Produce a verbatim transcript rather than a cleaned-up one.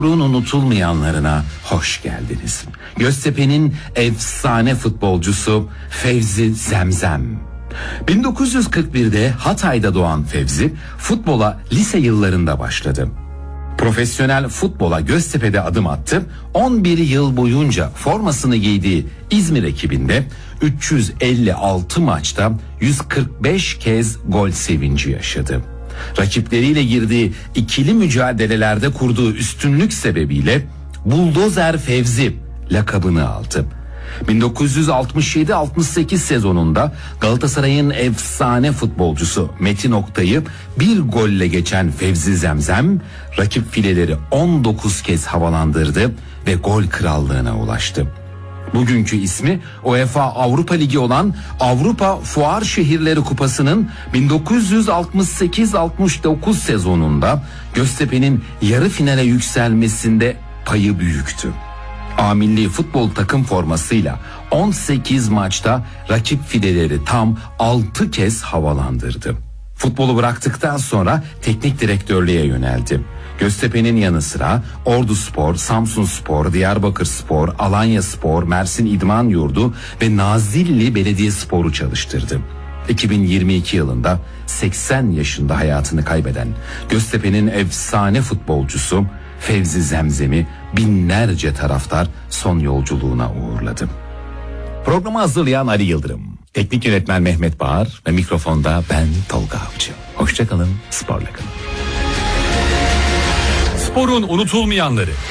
Sporun unutulmayanlarına hoş geldiniz. Göztepe'nin efsane futbolcusu Fevzi Zemzem. bin dokuz yüz kırk birde Hatay'da doğan Fevzi futbola lise yıllarında başladı. Profesyonel futbola Göztepe'de adım attı. on bir yıl boyunca formasını giydiği İzmir ekibinde üç yüz elli altı maçta yüz kırk beş kez gol sevinci yaşadı. Rakipleriyle girdiği ikili mücadelelerde kurduğu üstünlük sebebiyle Buldozer Fevzi lakabını aldı. bin dokuz yüz altmış yedi altmış sekiz sezonunda Galatasaray'ın efsane futbolcusu Metin Oktay'ı bir golle geçen Fevzi Zemzem rakip fileleri on dokuz kez havalandırdı ve gol krallığına ulaştı. Bugünkü ismi UEFA Avrupa Ligi olan Avrupa Fuar Şehirleri Kupası'nın bin dokuz yüz altmış sekiz altmış dokuz sezonunda Göztepe'nin yarı finale yükselmesinde payı büyüktü. A milli futbol takım formasıyla on sekiz maçta rakip fileleri tam altı kez havalandırdı. Futbolu bıraktıktan sonra teknik direktörlüğe yöneldi. Göztepe'nin yanı sıra Orduspor, Samsunspor, Diyarbakırspor, Alanyaspor, Mersin İdman Yurdu ve Nazilli Belediyespor'u çalıştırdı. iki bin yirmi iki yılında seksen yaşında hayatını kaybeden Göztepe'nin efsane futbolcusu Fevzi Zemzem'i binlerce taraftar son yolculuğuna uğurladı. Programı hazırlayan Ali Yıldırım, teknik yönetmen Mehmet Bağır ve mikrofonda ben Tolga Avcı. Hoşça kalın, sporla kalın. Sporun unutulmayanları.